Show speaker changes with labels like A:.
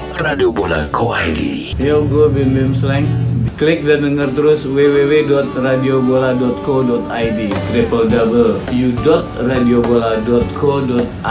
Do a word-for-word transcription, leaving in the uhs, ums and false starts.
A: radiobola dot co dot id.
B: Yo, gue Bim Bim Slang. Klik dan denger terus w w w dot radiobola dot co dot id, triple w w w dot radiobola dot co dot